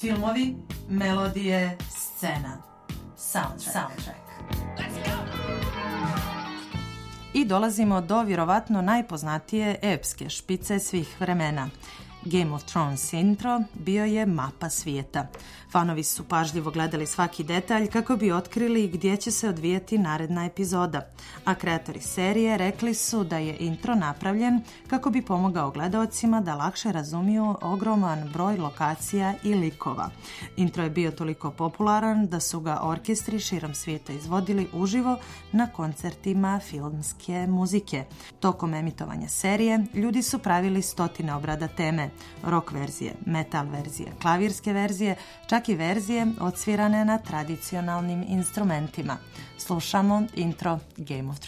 Filmovi, melodije, scena. Soundtrack. I dolazimo do vjerovatno najpoznatije epske špice svih vremena. Game of Thrones intro bio je mapa svijeta. Fanovi su pažljivo gledali svaki detalj kako bi otkrili gdje će se odvijeti naredna epizoda, a kreatori serije rekli su da je intro napravljen kako bi pomogao gledaocima da lakše razumiju ogroman broj lokacija i likova. Intro je bio toliko popularan da su ga orkestri širom svijeta izvodili uživo na koncertima filmske muzike. Tokom emitovanja serije ljudi su pravili stotine obrada teme, rock verzije, metal verzije, klavirske verzije, čak i verzije odsvirane na tradicionalnim instrumentima. Slušamo intro Game of Thrones.